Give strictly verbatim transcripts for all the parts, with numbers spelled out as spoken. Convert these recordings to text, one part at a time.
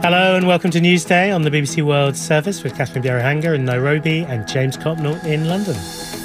Hello and welcome to Newsday on the B B C World Service with Catherine Bierahanga in Nairobi and James Copnell in London.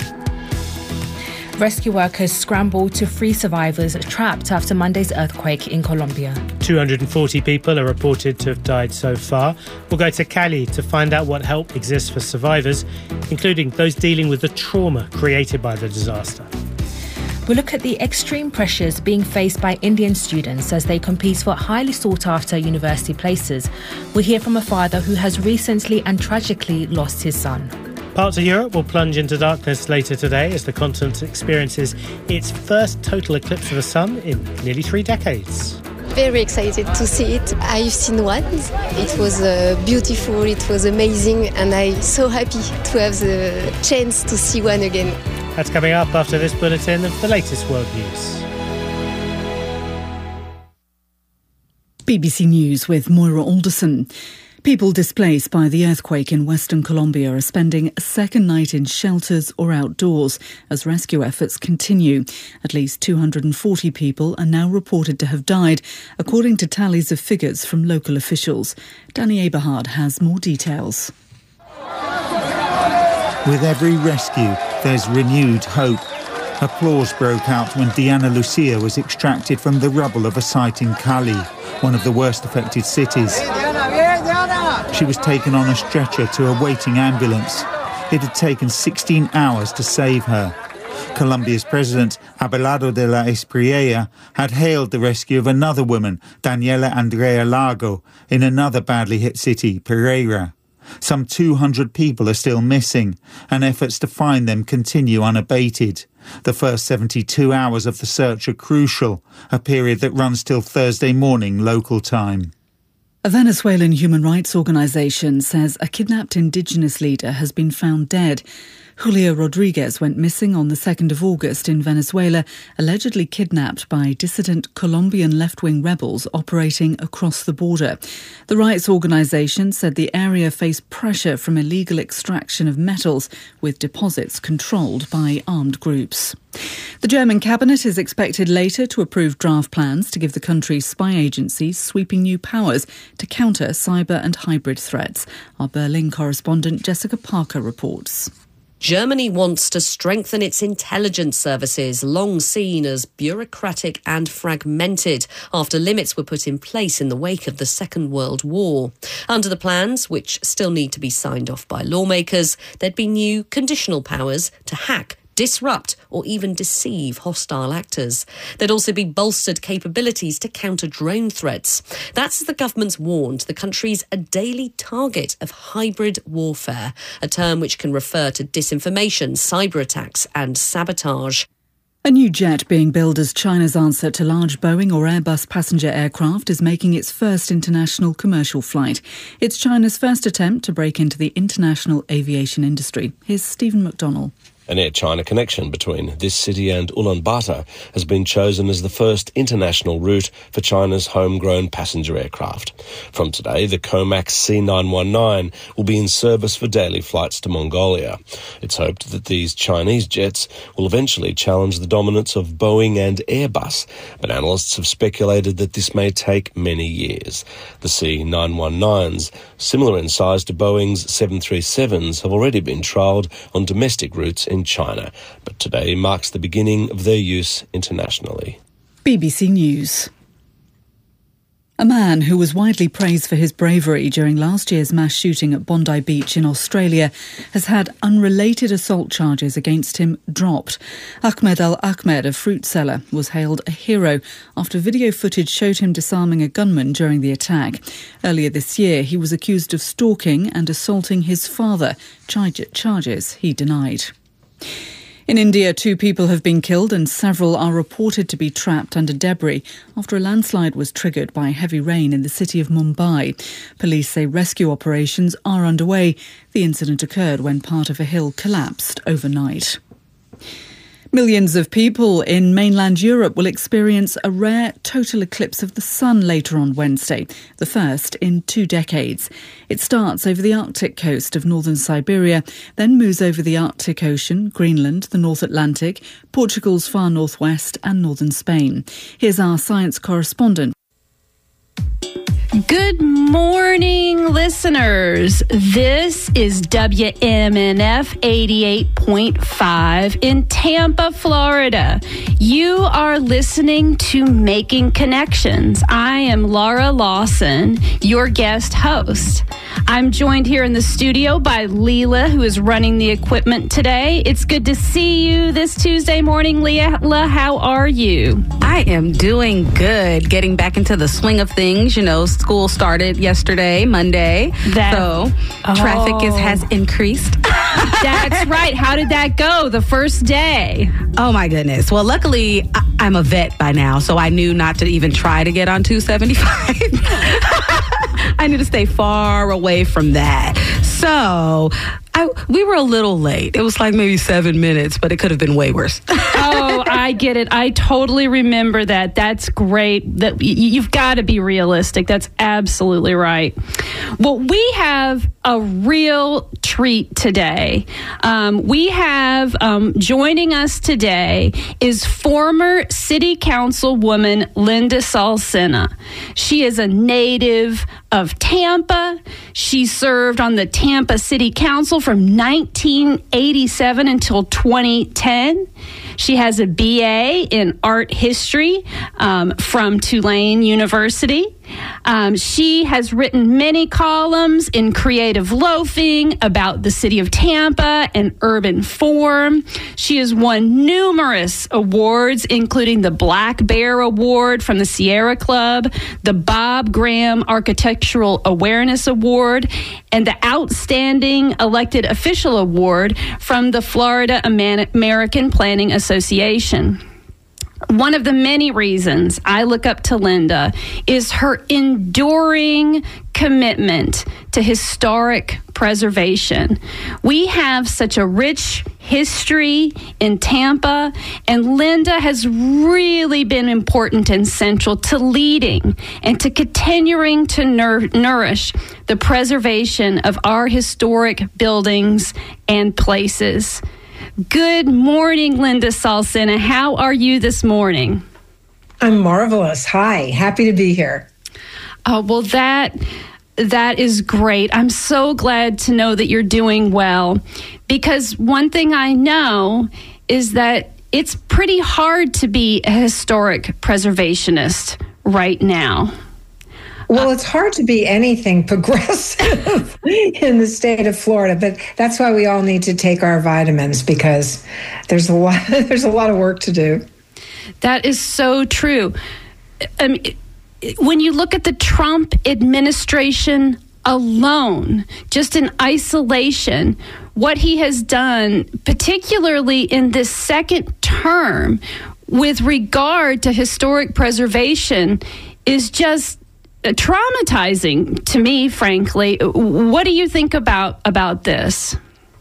Rescue workers scramble to free survivors trapped after Monday's earthquake in Colombia. two hundred forty people are reported to have died so far. We'll go to Cali to find out what help exists for survivors, including those dealing with the trauma created by the disaster. We'll look at the extreme pressures being faced by Indian students as they compete for highly sought-after university places. We'll hear from a father who has recently and tragically lost his son. Parts of Europe will plunge into darkness later today as the continent experiences its first total eclipse of the sun in nearly three decades. Very excited to see it. I've seen one. It was uh, beautiful, it was amazing, and I'm so happy to have the chance to see one again. That's coming up after this bulletin of the latest world news. B B C News with Moira Alderson. People displaced by the earthquake in Western Colombia are spending a second night in shelters or outdoors as rescue efforts continue. At least two hundred forty people are now reported to have died, according to tallies of figures from local officials. Danny Eberhard has more details. With every rescue, there's renewed hope. Applause broke out when Diana Lucia was extracted from the rubble of a site in Cali, one of the worst affected cities. She was taken on a stretcher to a waiting ambulance. It had taken sixteen hours to save her. Colombia's president, Abelardo de la Espriella, had hailed the rescue of another woman, Daniela Andrea Lago, in another badly hit city, Pereira. Some two hundred people are still missing, and efforts to find them continue unabated. The first seventy-two hours of the search are crucial, a period that runs till Thursday morning local time. A Venezuelan human rights organisation says a kidnapped indigenous leader has been found dead. Julia Rodriguez went missing on the second of August in Venezuela, allegedly kidnapped by dissident Colombian left-wing rebels operating across the border. The rights organisation said the area faced pressure from illegal extraction of metals, with deposits controlled by armed groups. The German cabinet is expected later to approve draft plans to give the country's spy agencies sweeping new powers to counter cyber and hybrid threats. Our Berlin correspondent Jessica Parker reports. Germany wants to strengthen its intelligence services, long seen as bureaucratic and fragmented, after limits were put in place in the wake of the Second World War. Under the plans, which still need to be signed off by lawmakers, there'd be new conditional powers to hack, disrupt or even deceive hostile actors. There'd also be bolstered capabilities to counter drone threats. That's as the government's warned the country's a daily target of hybrid warfare, a term which can refer to disinformation, cyber attacks and sabotage. A new jet being billed as China's answer to large Boeing or Airbus passenger aircraft is making its first international commercial flight. It's China's first attempt to break into the international aviation industry. Here's Stephen McDonnell. An Air China connection between this city and Ulaanbaatar has been chosen as the first international route for China's homegrown passenger aircraft. From today, the Comac C nine one nine will be in service for daily flights to Mongolia. It's hoped that these Chinese jets will eventually challenge the dominance of Boeing and Airbus, but analysts have speculated that this may take many years. The C nine one nines, similar in size to Boeing's seven thirty-sevens, have already been trialled on domestic routes in China, but today marks the beginning of their use internationally. B B C News. A man who was widely praised for his bravery during last year's mass shooting at Bondi Beach in Australia has had unrelated assault charges against him dropped. Ahmed Al-Ahmed, a fruit seller, was hailed a hero after video footage showed him disarming a gunman during the attack. Earlier this year, he was accused of stalking and assaulting his father, charges he denied. In India, two people have been killed and several are reported to be trapped under debris after a landslide was triggered by heavy rain in the city of Mumbai. Police say rescue operations are underway. The incident occurred when part of a hill collapsed overnight. Millions of people in mainland Europe will experience a rare total eclipse of the sun later on Wednesday, the first in two decades. It starts over the Arctic coast of northern Siberia, then moves over the Arctic Ocean, Greenland, the North Atlantic, Portugal's far northwest and northern Spain. Here's our science correspondent. Good morning, listeners. This is W M N F eighty-eight point five in Tampa, Florida. You are listening to Making Connections. I am Laura Lawson, your guest host. I'm joined here in the studio by Leela, who is running the equipment today. It's good to see you this Tuesday morning, Leela. How are you? I am doing good. Getting back into the swing of things. You know, school started yesterday, Monday. That, so oh. traffic is, has increased. That's right. How did that go the first day? Oh, my goodness. Well, luckily, I- I'm a vet by now, so I knew not to even try to get on two seventy-five. I knew to stay far away from that. So I, we were a little late. It was like maybe seven minutes, but it could have been way worse. Oh, I get it. I totally remember that. That's great. That y- you've got to be realistic. That's absolutely right. Well, we have a real treat today. Um, we have um, joining us today is former City Councilwoman Linda Salsina. She is a native of Tampa. She served on the Tampa City Council from nineteen eighty-seven until twenty ten. She has a B A in art history um, from Tulane University. Um, she has written many columns in Creative Loafing about the city of Tampa and urban form. She has won numerous awards, including the Black Bear Award from the Sierra Club, the Bob Graham Architectural Awareness Award, and the Outstanding Elected Official Award from the Florida American Planning Association. One of the many reasons I look up to Linda is her enduring commitment to historic preservation. We have such a rich history in Tampa, and Linda has really been important and central to leading and to continuing to nur- nourish the preservation of our historic buildings and places. Good morning, Linda Salsina. How are you this morning? I'm marvelous. Hi, happy to be here. Oh, well, that that is great. I'm so glad to know that you're doing well, because one thing I know is that it's pretty hard to be a historic preservationist right now. Well, it's hard to be anything progressive in the state of Florida, but that's why we all need to take our vitamins, because there's a lot there's a lot of work to do. That is so true. I mean, when you look at the Trump administration alone, just in isolation, what he has done, particularly in this second term, with regard to historic preservation, is just traumatizing to me, frankly. What do you think about about this?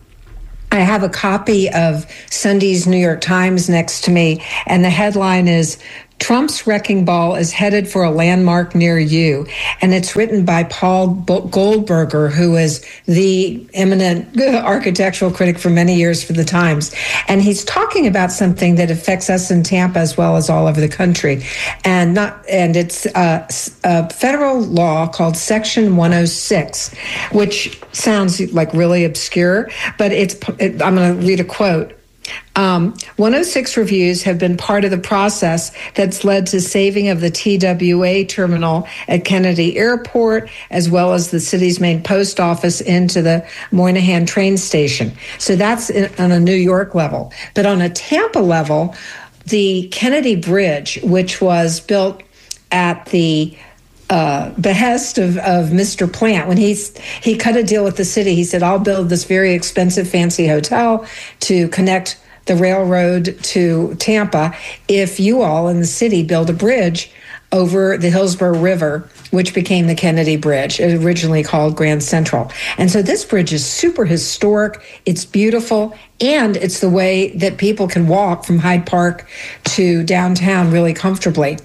I have a copy of Sunday's New York Times next to me, and the headline is, Trump's Wrecking Ball is headed for a landmark near you. And it's written by Paul Goldberger, who is the eminent architectural critic for many years for the Times. And he's talking about something that affects us in Tampa as well as all over the country. And not and it's a, a federal law called Section one oh six, which sounds like really obscure, but it's it, I'm going to read a quote. Um, one oh six reviews have been part of the process that's led to saving of the T W A terminal at Kennedy Airport, as well as the city's main post office into the Moynihan train station. So that's in, on a New York level. But on a Tampa level, the Kennedy Bridge, which was built at the Uh, behest of, of Mister Plant. When he's, he cut a deal with the city, he said, I'll build this very expensive, fancy hotel to connect the railroad to Tampa if you all in the city build a bridge over the Hillsborough River, which became the Kennedy Bridge, originally called Grand Central. And so this bridge is super historic. It's beautiful. And it's the way that people can walk from Hyde Park to downtown really comfortably.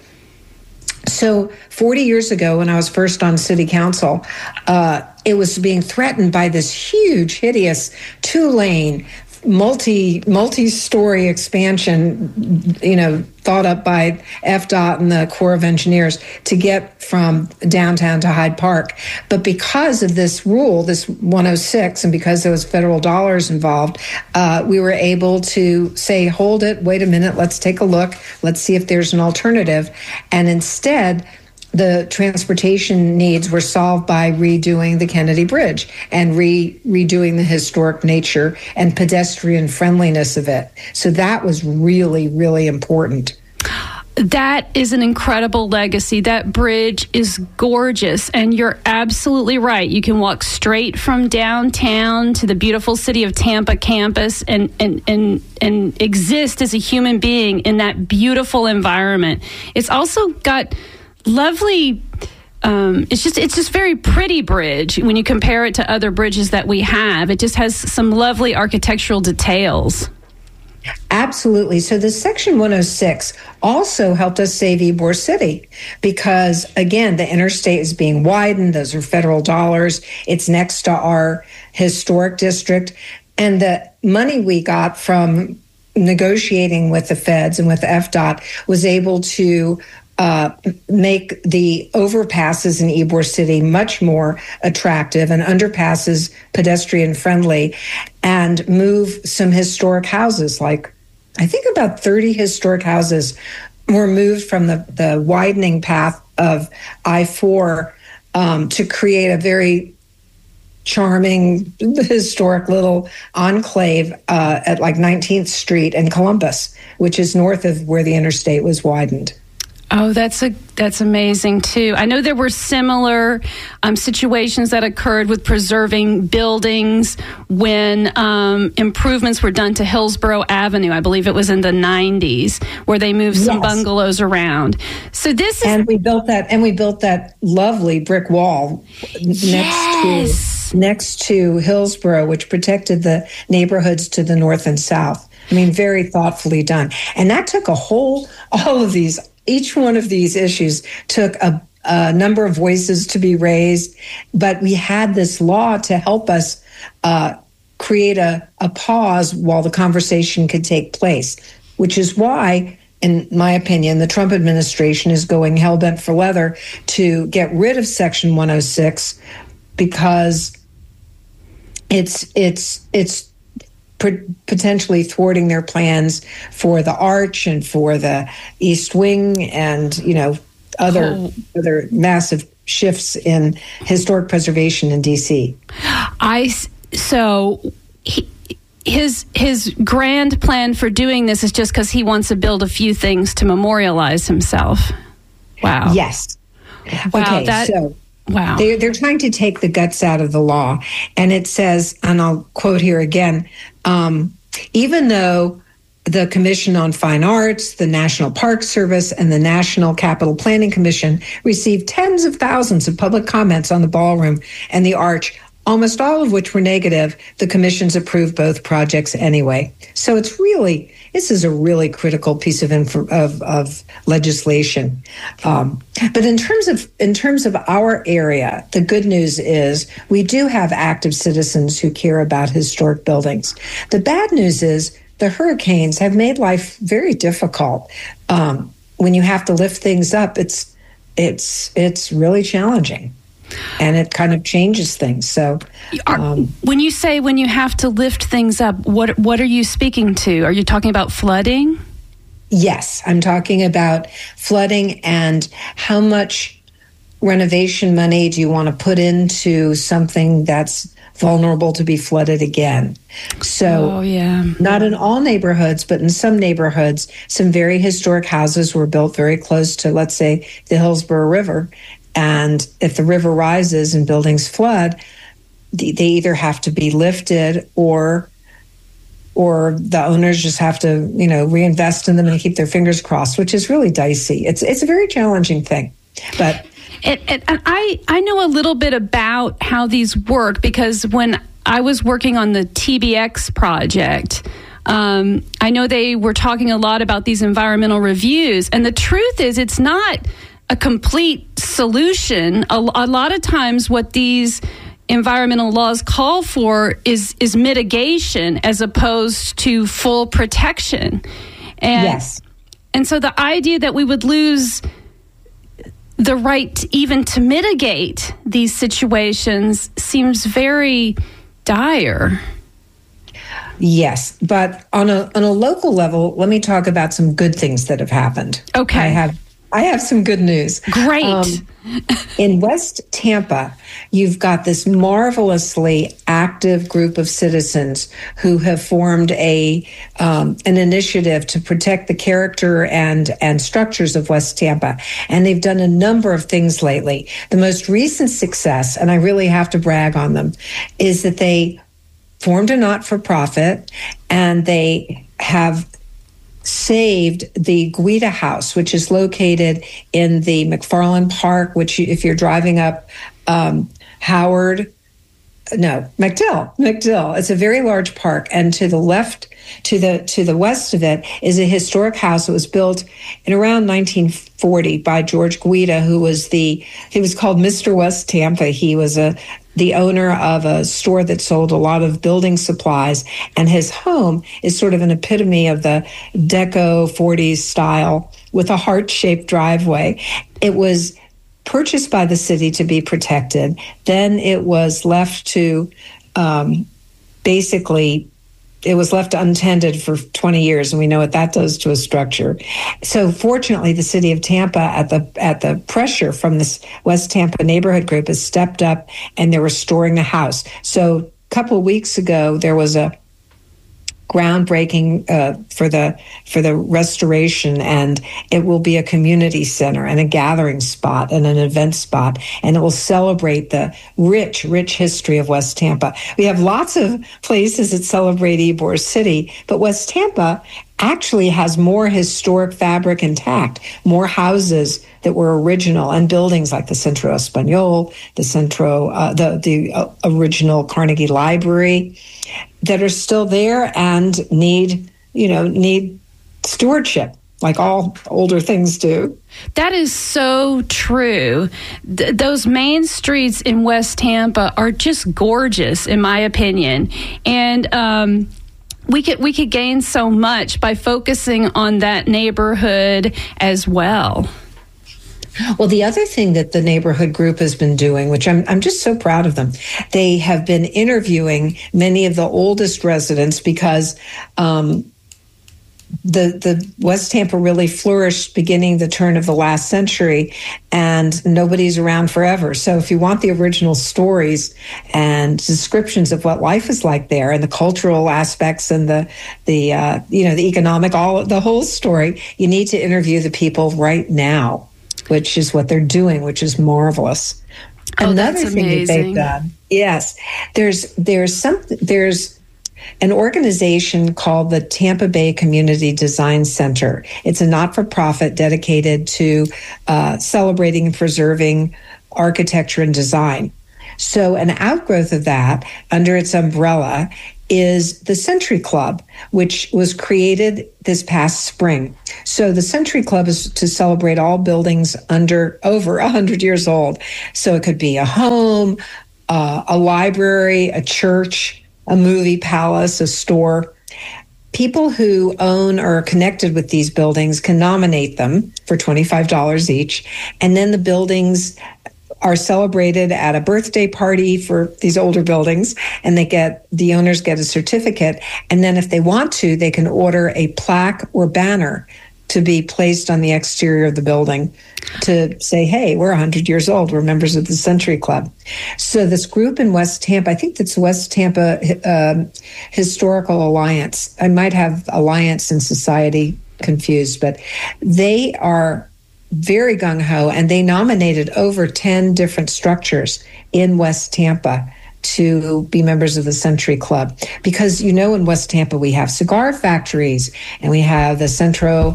So forty years ago, when I was first on city council, uh, it was being threatened by this huge, hideous two-lane multi multi-story expansion, you know, thought up by F D O T and the Corps of Engineers to get from downtown to Hyde Park. But because of this rule, this one oh six, and because there was federal dollars involved, uh, we were able to say, hold it, wait a minute, let's take a look, let's see if there's an alternative. And instead, the transportation needs were solved by redoing the Kennedy Bridge and re- redoing the historic nature and pedestrian friendliness of it. So that was really, really important. That is an incredible legacy. That bridge is gorgeous, and you're absolutely right. You can walk straight from downtown to the beautiful city of Tampa campus and and and, and exist as a human being in that beautiful environment. It's also got lovely um, it's just it's just very pretty bridge when you compare it to other bridges that we have. It just has some lovely architectural details. Absolutely. So the Section one oh six also helped us save Ybor City because, again, the interstate is being widened. Those are federal dollars. It's next to our historic district. And the money we got from negotiating with the feds and with F D O T was able to Uh, make the overpasses in Ybor City much more attractive and underpasses pedestrian friendly, and move some historic houses. Like, I think about thirty historic houses were moved from the, the widening path of I four um, to create a very charming historic little enclave uh, at like nineteenth Street and Columbus, which is north of where the interstate was widened. Oh, that's a that's amazing too. I know there were similar um, situations that occurred with preserving buildings when um, improvements were done to Hillsborough Avenue. I believe it was in the nineties, where they moved some yes. bungalows around. So this is and we built that and we built that lovely brick wall next yes. to next to Hillsborough, which protected the neighborhoods to the north and south. I mean, very thoughtfully done, and that took a whole all of these. Each one of these issues took a, a number of voices to be raised, but we had this law to help us uh, create a, a pause while the conversation could take place, which is why, in my opinion, the Trump administration is going hell-bent for leather to get rid of Section one oh six because it's it's it's potentially thwarting their plans for the Arch and for the East Wing and, you know, other oh. other massive shifts in historic preservation in D C. I so he, his his grand plan for doing this is just because he wants to build a few things to memorialize himself. Wow. Yes. Wow. Okay, that, so wow. They're, they're trying to take the guts out of the law. And it says, and I'll quote here again, um, even though the Commission on Fine Arts, the National Park Service, and the National Capital Planning Commission received tens of thousands of public comments on the ballroom and the Arch, almost all of which were negative, the commissions approved both projects anyway. So it's really, this is a really critical piece of info, of, of legislation. Um, but in terms of in terms of our area, the good news is we do have active citizens who care about historic buildings. The bad news is the hurricanes have made life very difficult. Um, when you have to lift things up, it's it's it's really challenging. And it kind of changes things. So, um, when you say when you have to lift things up, what what are you speaking to? Are you talking about flooding? Yes, I'm talking about flooding and how much renovation money do you want to put into something that's vulnerable to be flooded again. So, oh, yeah. Not in all neighborhoods, but in some neighborhoods, some very historic houses were built very close to, let's say, the Hillsborough River. And if the river rises and buildings flood, they either have to be lifted or or the owners just have to, you know, reinvest in them and keep their fingers crossed, which is really dicey. It's it's a very challenging thing. But and, and, and I, I know a little bit about how these work because when I was working on the T B X project, um, I know they were talking a lot about these environmental reviews. And the truth is it's not a complete solution. A, a lot of times what these environmental laws call for is is mitigation as opposed to full protection. And, yes. And so the idea that we would lose the right to, even to mitigate these situations seems very dire. Yes, but on a on a local level, let me talk about some good things that have happened. Okay. I have I have some good news. Great. Um, in West Tampa, you've got this marvelously active group of citizens who have formed a um, an initiative to protect the character and and structures of West Tampa, and they've done a number of things lately. The most recent success, and I really have to brag on them, is that they formed a not-for-profit, and they have saved the Guida House, which is located in the McFarland Park, which you, if you're driving up um, Howard, no, MacDill, MacDill. It's a very large park, and to the left, to the to the west of it is a historic house that was built in around nineteen forty by George Guida, who was the he was called Mister West Tampa. He was a the owner of a store that sold a lot of building supplies, and his home is sort of an epitome of the Deco forties style with a heart-shaped driveway. It was purchased by the city to be protected. Then it was left to um, basically it was left untended for twenty years, and we know what that does to a structure. So fortunately, the city of Tampa, at the at the pressure from this West Tampa neighborhood group, has stepped up, and they're restoring the house. So a couple of weeks ago, there was a groundbreaking uh, for the for the restoration, and it will be a community center and a gathering spot and an event spot, and it will celebrate the rich, rich history of West Tampa. We have lots of places that celebrate Ybor City, but West Tampa actually has more historic fabric intact, more houses that were original, and buildings like the Centro Español, the Centro, uh, the the uh, original Carnegie Library, that are still there and need, you know, need stewardship, like all older things do. That is so true. Th- those main streets in West Tampa are just gorgeous, in my opinion, and um, we could we could gain so much by focusing on that neighborhood as well. Well, the other thing that the neighborhood group has been doing, which I'm I'm just so proud of them, they have been interviewing many of the oldest residents, because um, the the West Tampa really flourished beginning the turn of the last century, and nobody's around forever. So if you want the original stories and descriptions of what life is like there, and the cultural aspects, and the the uh, you know the economic, all the whole story, you need to interview the people right now, which is what they're doing, which is marvelous. Oh, Another thing that they've done, yes, there's there's some there's an organization called the Tampa Bay Community Design Center. It's a not-for-profit dedicated to uh, celebrating and preserving architecture and design. So an outgrowth of that, under its umbrella, is the Century Club, which was created this past spring. So the Century Club is to celebrate all buildings under over one hundred years old. So it could be a home, uh, a library, a church, a movie palace, a store. People who own or are connected with these buildings can nominate them for twenty-five dollars each, and then the buildings are celebrated at a birthday party for these older buildings, and they get the owners get a certificate, and then if they want to, they can order a plaque or banner to be placed on the exterior of the building to say, hey, we're one hundred years old, we're members of the Century Club. So this group in West Tampa, I think that's West Tampa um, Historical Alliance. I might have Alliance and Society confused, but they are very gung-ho, and they nominated over ten different structures in West Tampa to be members of the Century Club. Because, you know, in West Tampa, we have cigar factories, and we have the Centro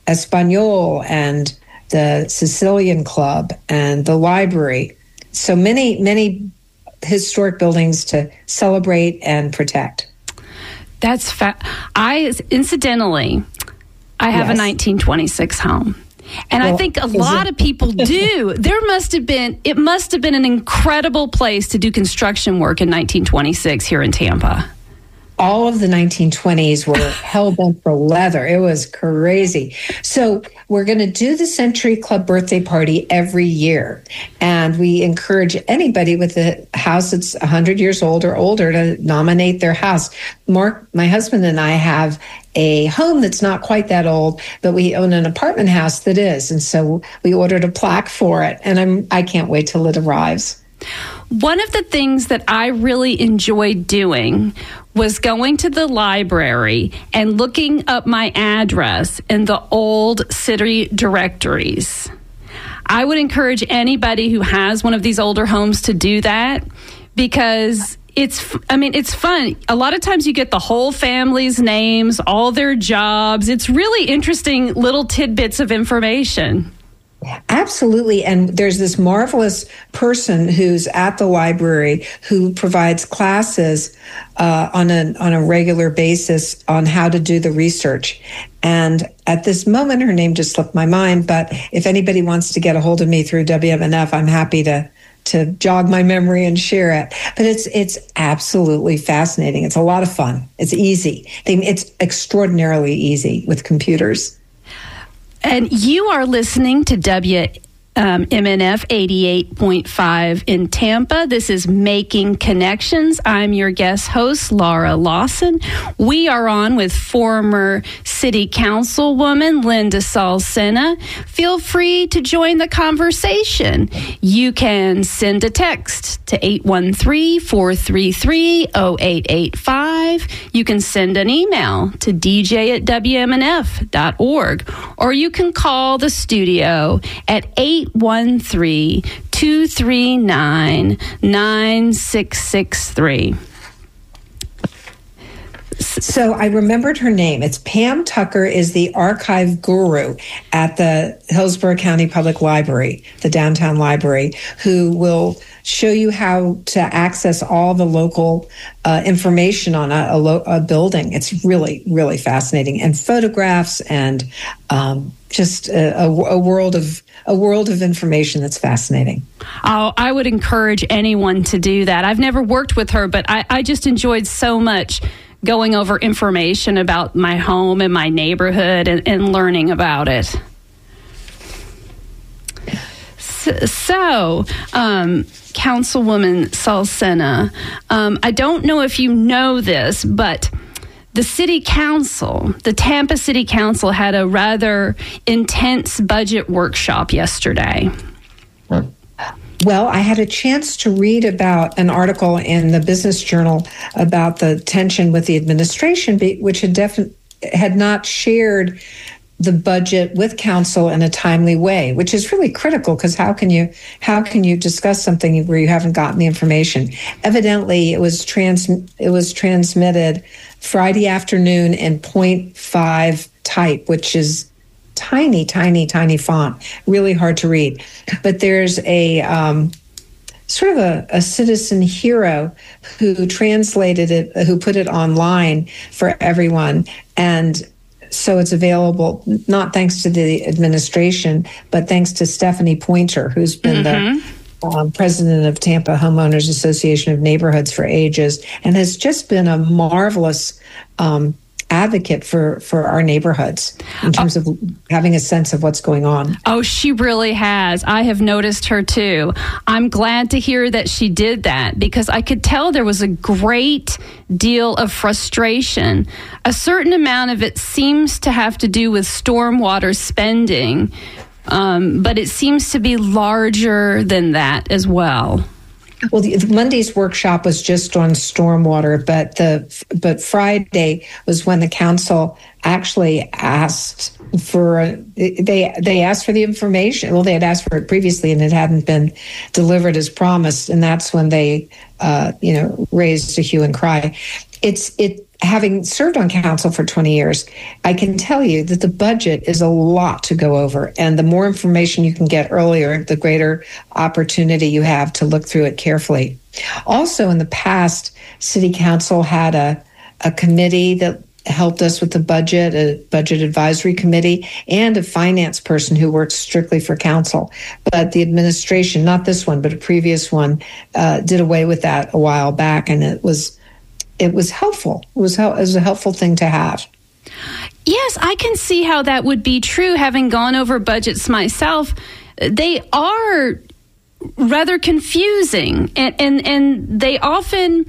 Español and the Sicilian Club and the library. So many, many historic buildings to celebrate and protect. That's fa- I incidentally, I have yes. a nineteen twenty-six home. And well, I think a lot it- of people do. There must have been, it must have been an incredible place to do construction work in nineteen twenty-six here in Tampa. All of the nineteen twenties were hell-bent for leather. It was crazy. So we're going to do the Century Club birthday party every year. And we encourage anybody with a house that's one hundred years old or older to nominate their house. Mark, my husband and I have a home that's not quite that old, but we own an apartment house that is. And so we ordered a plaque for it. And I'm, I can't wait till it arrives. One of the things that I really enjoyed doing was going to the library and looking up my address in the old city directories. I would encourage anybody who has one of these older homes to do that, because it's, I mean, it's fun. A lot of times you get the whole family's names, all their jobs. It's really interesting little tidbits of information. Absolutely. And there's this marvelous person who's at the library who provides classes uh, on a on a regular basis on how to do the research. And at this moment, her name just slipped my mind. But if anybody wants to get a hold of me through W M N F, I'm happy to to jog my memory and share it. But it's it's absolutely fascinating. It's a lot of fun. It's easy. It's extraordinarily easy with computers. And you are listening to W M N F eighty-eight point five in Tampa. This is Making Connections. I'm your guest host, Laura Lawson. We are on with former City Councilwoman Linda Salcina. Feel free to join the conversation. You can send a text to eight one three, four three three, zero eight eight five. You can send an email to d j at w m n f dot org, or you can call the studio at eight one three, two three nine, nine six six three. So I remembered her name. It's Pam Tucker, is the archive guru at the Hillsborough County Public Library, the downtown library, who will show you how to access all the local uh, information on a, a, lo- a building. It's really, really fascinating, and photographs, and um, just a, a, a world of a world of information that's fascinating. Oh, I would encourage anyone to do that. I've never worked with her, but I, I just enjoyed so much going over information about my home and my neighborhood, and, and learning about it. So, so um, Councilwoman Salcina, um, I don't know if you know this, but the City Council, the Tampa City Council, had a rather intense budget workshop yesterday. Well, I had a chance to read about an article in the Business Journal about the tension with the administration, which had defi- had not shared the budget with council in a timely way, which is really critical, because how can you how can you discuss something where you haven't gotten the information? Evidently, it was trans it was transmitted Friday afternoon in point five type, which is tiny, tiny, tiny font, really hard to read. But there's a um, sort of a, a citizen hero who translated it, who put it online for everyone. And so it's available, not thanks to the administration, but thanks to Stephanie Pointer, who's been mm-hmm. the um, president of Tampa Homeowners Association of Neighborhoods for ages, and has just been a marvelous um advocate for, for our neighborhoods in terms of having a sense of what's going on. Oh, she really has. I have noticed her too. I'm glad to hear that she did that, because I could tell there was a great deal of frustration. A certain amount of it seems to have to do with stormwater spending, um, but it seems to be larger than that as well. Well, the, Monday's workshop was just on stormwater, but the but Friday was when the council actually asked for they they asked for the information. Well, they had asked for it previously, and it hadn't been delivered as promised, and that's when they uh, you know raised a hue and cry. It's it. Having served on council for twenty years, I can tell you that the budget is a lot to go over. And the more information you can get earlier, the greater opportunity you have to look through it carefully. Also, in the past, City Council had a, a committee that helped us with the budget, a budget advisory committee, and a finance person who works strictly for council. But the administration, not this one, but a previous one, uh, did away with that a while back, and it was it was helpful. It was, it was a helpful thing to have. Yes, I can see how that would be true, having gone over budgets myself. They are rather confusing, and, and, and they often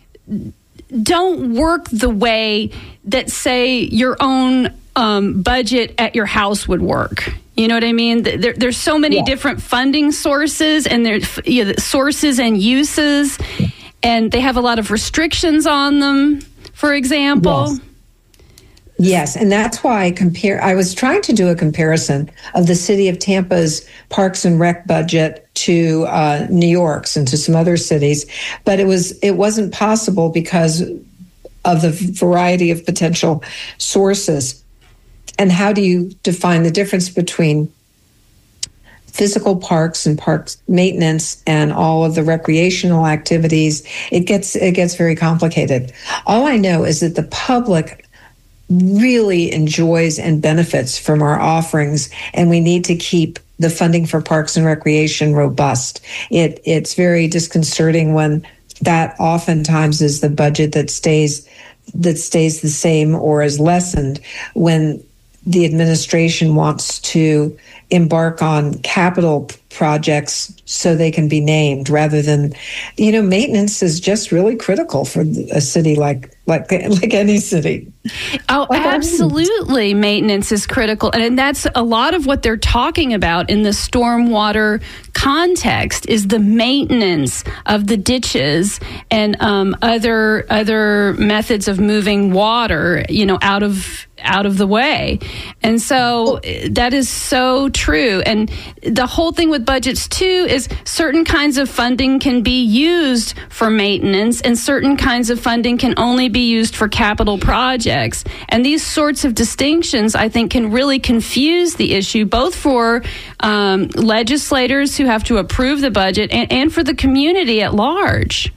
don't work the way that, say, your own um, budget at your house would work. You know what I mean? There, there's so many yeah. different funding sources, and there's you know, sources and uses, and they have a lot of restrictions on them, for example. Yes. Yes, and that's why I compare. I was trying to do a comparison of the city of Tampa's Parks and Rec budget to uh, New York's and to some other cities, but it was it wasn't possible because of the variety of potential sources. And how do you define the difference between physical parks and parks maintenance and all of the recreational activities? It gets it gets very complicated. All I know is that the public really enjoys and benefits from our offerings, and we need to keep the funding for parks and recreation robust. It it's very disconcerting when that oftentimes is the budget that stays that stays the same or is lessened when the administration wants to embark on capital projects so they can be named rather than, you know, maintenance is just really critical for a city like like like any city. Oh, absolutely. Maintenance is critical. And that's a lot of what they're talking about in the stormwater context is the maintenance of the ditches and um, other other methods of moving water, you know, out of out of the way. And so that is so true. And the whole thing with budgets too is certain kinds of funding can be used for maintenance and certain kinds of funding can only be used for capital projects. And these sorts of distinctions, I think, can really confuse the issue, both for um, legislators who have to approve the budget and, and for the community at large.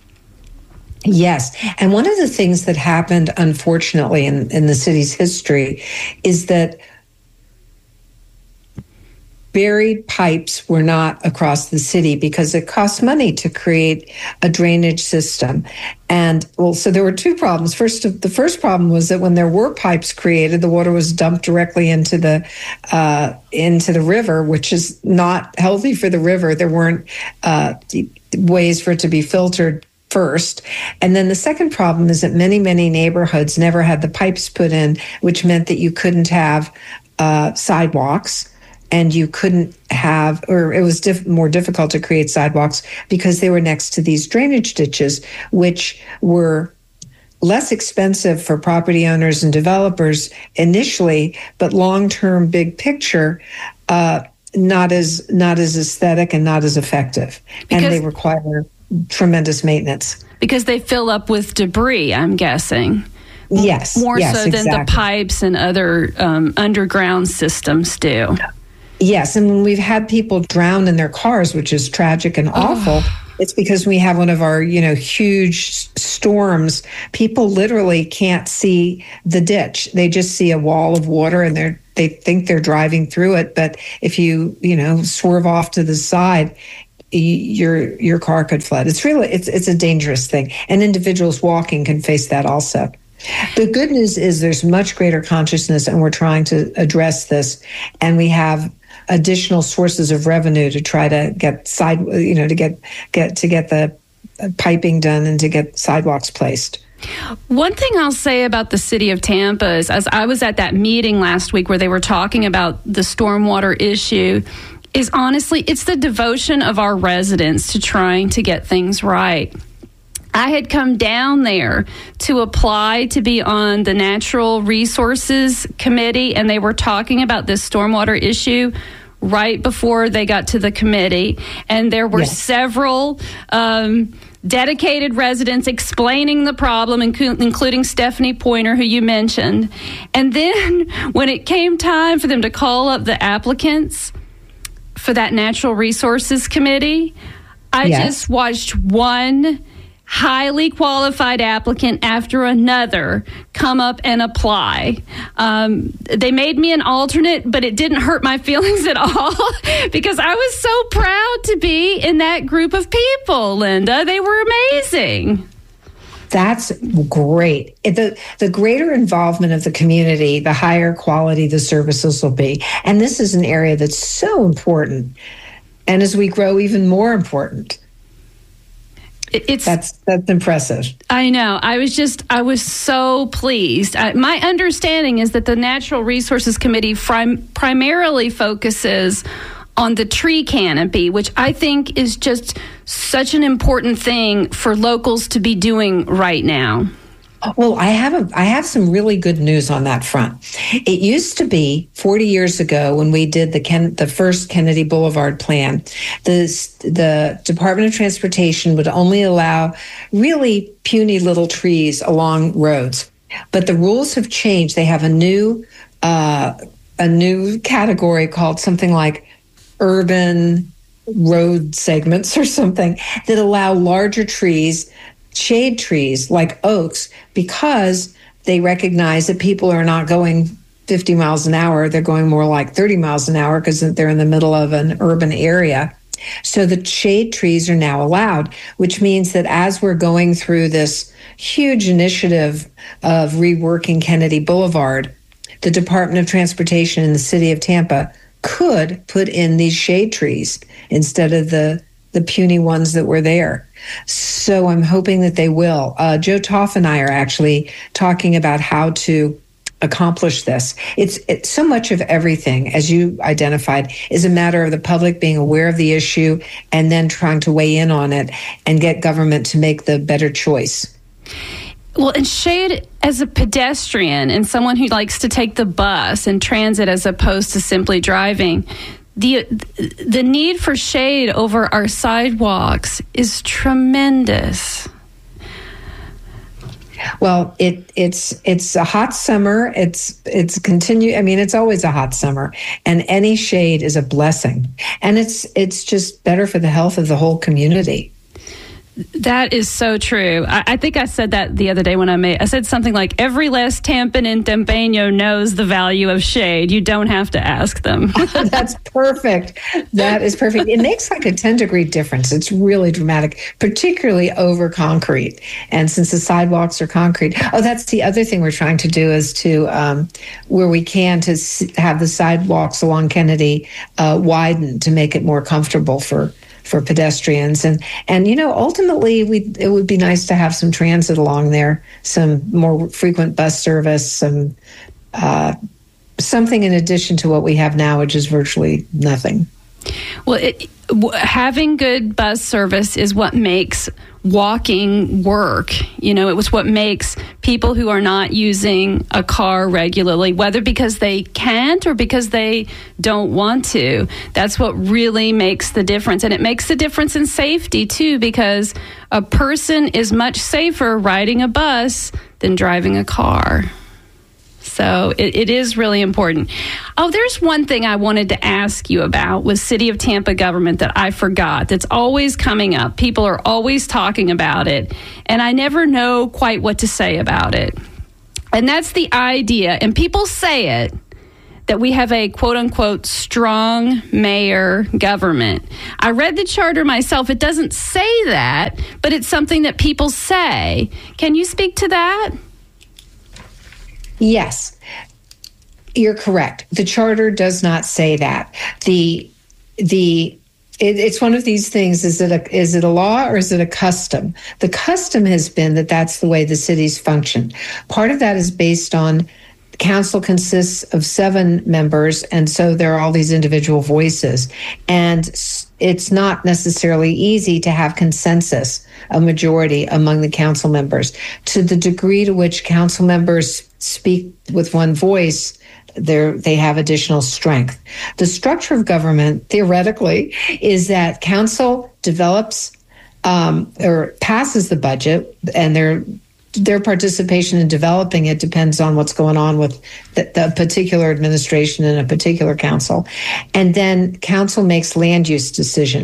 Yes. And one of the things that happened, unfortunately, in, in the city's history is that buried pipes were not across the city because it costs money to create a drainage system. And well, so there were two problems. First, the first problem was that when there were pipes created, the water was dumped directly into the uh, into the river, which is not healthy for the river. There weren't uh, ways for it to be filtered first. And then the second problem is that many, many neighborhoods never had the pipes put in, which meant that you couldn't have uh, sidewalks and you couldn't have, or it was diff- more difficult to create sidewalks because they were next to these drainage ditches, which were less expensive for property owners and developers initially, but long-term big picture, uh, not as not as aesthetic and not as effective. Because and they require tremendous maintenance. Because they fill up with debris, I'm guessing. Yes. More yes, so than exactly. the pipes and other um, underground systems do. Yes, and when we've had people drown in their cars, which is tragic and awful, oh. It's because we have one of our, you know, huge storms. People literally can't see the ditch. They just see a wall of water and they're they think they're driving through it. But if you, you know, swerve off to the side, your your car could flood. It's really it's it's a dangerous thing, and individuals walking can face that also. The good news is there's much greater consciousness, and we're trying to address this, and we have additional sources of revenue to try to get side you know to get get to get the piping done and to get sidewalks placed. One thing I'll say about the city of Tampa is, as I was at that meeting last week where they were talking about the stormwater issue, is honestly, it's the devotion of our residents to trying to get things right. I had come down there to apply to be on the Natural Resources Committee, and they were talking about this stormwater issue right before they got to the committee. And there were yes. several um, dedicated residents explaining the problem, inc- including Stephanie Pointer, who you mentioned. And then when it came time for them to call up the applicants for that Natural Resources Committee, I yes. just watched one highly qualified applicant after another come up and apply. Um, they made me an alternate, but it didn't hurt my feelings at all because I was so proud to be in that group of people, Linda. They were amazing. That's great. The, the greater involvement of the community, the higher quality the services will be. And this is an area that's so important. And as we grow, even more important. It's that's that's impressive. I know. I was just I was so pleased. I, my understanding is that the Natural Resources Committee prim- primarily focuses on the tree canopy, which I think is just such an important thing for locals to be doing right now. Well, I have a, I have some really good news on that front. It used to be forty years ago when we did the Ken, the first Kennedy Boulevard plan, the the Department of Transportation would only allow really puny little trees along roads. But the rules have changed. They have a new uh, a new category called something like urban road segments or something that allow larger trees, shade trees like oaks, because they recognize that people are not going fifty miles an hour. They're going more like thirty miles an hour because they're in the middle of an urban area. So the shade trees are now allowed, which means that as we're going through this huge initiative of reworking Kennedy Boulevard, the Department of Transportation in the city of Tampa could put in these shade trees instead of the the puny ones that were there. So I'm hoping that they will. Uh, Joe Toff and I are actually talking about how to accomplish this. It's, it's so much of everything, as you identified, is a matter of the public being aware of the issue and then trying to weigh in on it and get government to make the better choice. Well, and shade as a pedestrian and someone who likes to take the bus and transit as opposed to simply driving, the the need for shade over our sidewalks is tremendous. Well, it it's it's a hot summer. It's it's continue. I mean, it's always a hot summer, and any shade is a blessing, and it's it's just better for the health of the whole community. That is so true. I, I think I said that the other day when I made, I said something like, every less Tampan and Tempeño knows the value of shade. You don't have to ask them. That's perfect. That is perfect. It makes like a ten degree difference. It's really dramatic, particularly over concrete. And since the sidewalks are concrete. Oh, that's the other thing we're trying to do is to, um, where we can, to have the sidewalks along Kennedy uh, widen to make it more comfortable for for pedestrians. And, and you know, ultimately, we it would be nice to have some transit along there, some more frequent bus service, some uh, something in addition to what we have now, which is virtually nothing. Well, it, w- having good bus service is what makes walking work. You know, it was what makes people who are not using a car regularly, whether because they can't or because they don't want to. That's what really makes the difference. And it makes the difference in safety, too, because a person is much safer riding a bus than driving a car. So it, it is really important. Oh, there's one thing I wanted to ask you about with City of Tampa government that I forgot. That's always coming up. People are always talking about it, and I never know quite what to say about it. And that's the idea, and people say it, that we have a quote-unquote strong mayor government. I read the charter myself. It doesn't say that, but it's something that people say. Can you speak to that? Yes, you're correct. The charter does not say that. The the it, it's one of these things. Is it a is it a law or is it a custom? The custom has been that that's the way the cities function. Part of that is based on the council consists of seven members, and so there are all these individual voices, and it's not necessarily easy to have consensus, a majority among the council members. To the degree to which council members speak with one voice, they have additional strength. The structure of government, theoretically, is that council develops um, or passes the budget, and their their participation in developing it depends on what's going on with the, the particular administration and a particular council. And then council makes land use decisions,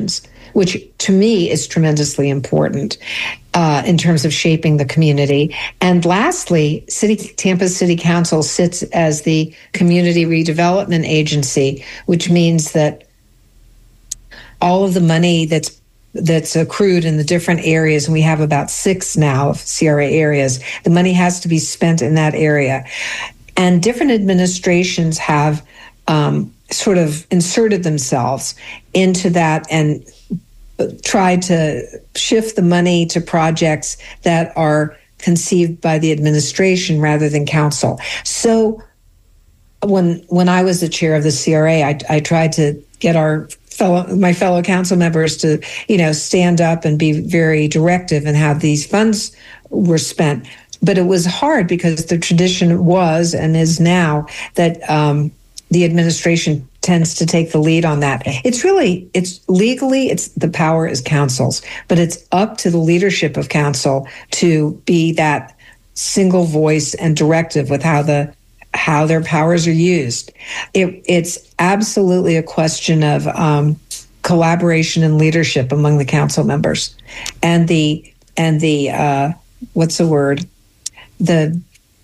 which to me is tremendously important uh, in terms of shaping the community. And lastly, City Tampa City Council sits as the community redevelopment agency, which means that all of the money that's that's accrued in the different areas, and we have about six now of C R A areas, the money has to be spent in that area. And different administrations have um, sort of inserted themselves into that and tried to shift the money to projects that are conceived by the administration rather than council. So when when I was the chair of the C R A, I, I tried to get our fellow my fellow council members to, you know, stand up and be very directive in how these funds were spent. But it was hard because the tradition was and is now that um, the administration tends to take the lead on that. It's really, it's legally, it's the power is council's, but it's up to the leadership of council to be that single voice and directive with how the how their powers are used. It, it's absolutely a question of um, collaboration and leadership among the council members, and the and the uh, what's the word the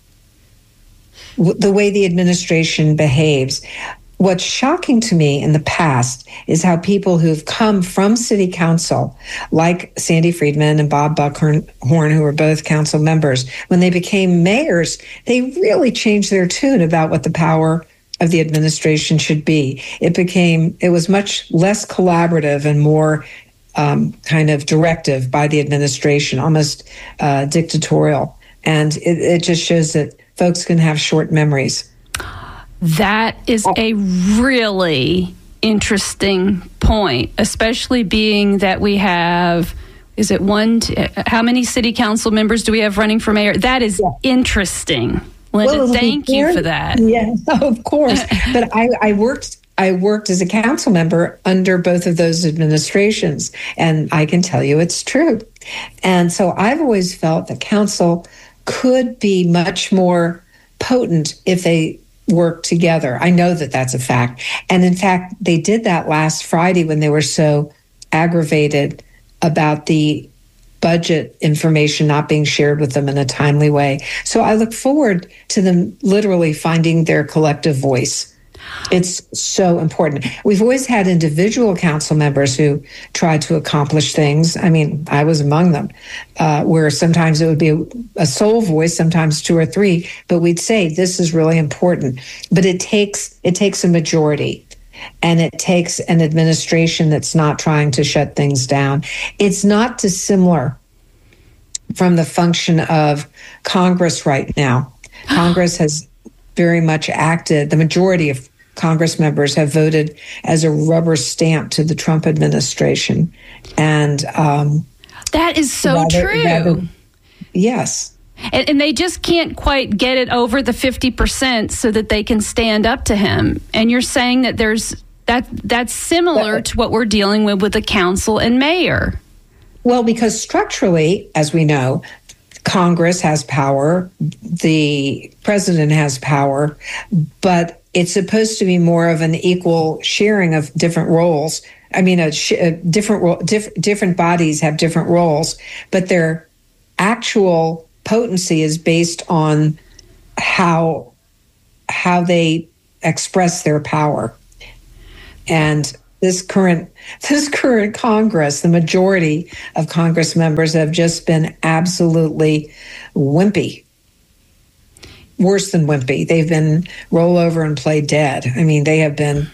the way the administration behaves. What's shocking to me in the past is how people who've come from city council, like Sandy Friedman and Bob Buckhorn, who were both council members, when they became mayors, they really changed their tune about what the power of the administration should be. It became, it was much less collaborative and more um, kind of directive by the administration, almost uh, dictatorial. And it, it just shows that folks can have short memories. That is a really interesting point, especially being that we have, is it one, t- how many city council members do we have running for mayor? That is yeah. interesting. Linda, well, thank you for that. Yeah, of course. But I, I worked I worked as a council member under both of those administrations, and I can tell you it's true. And so I've always felt that council could be much more potent if they work together. I know that that's a fact. And in fact, they did that last Friday when they were so aggravated about the budget information not being shared with them in a timely way. So I look forward to them literally finding their collective voice. It's so important. We've always had individual council members who tried to accomplish things. I mean, I was among them, uh, where sometimes it would be a, a sole voice, sometimes two or three, but we'd say this is really important. But it takes it takes a majority, and it takes an administration that's not trying to shut things down. It's not dissimilar from the function of Congress right now. Congress has very much acted, the majority of Congress members have voted as a rubber stamp to the Trump administration. And um, that is so rather, true. Rather, yes. And, and they just can't quite get it over the fifty percent so that they can stand up to him. And you're saying that there's that that's similar but, to what we're dealing with with the council and mayor. Well, because structurally, as we know, Congress has power, the president has power, but it's supposed to be more of an equal sharing of different roles. I mean, a, sh- a different ro- diff- different bodies have different roles, but their actual potency is based on how how they express their power. And this current this current Congress, the majority of Congress members have just been absolutely wimpy. Worse than wimpy. They've been roll over and play dead. I mean, they have been